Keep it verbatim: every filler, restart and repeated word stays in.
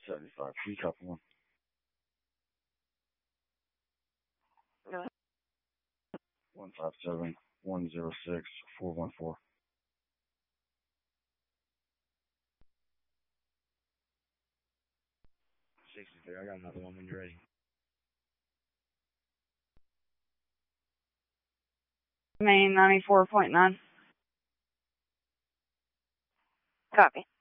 seventy-five. Three copy one. One five seven one zero six four one four. Sixty-three. I got another one when you're ready. Main ninety-four point nine. Copy.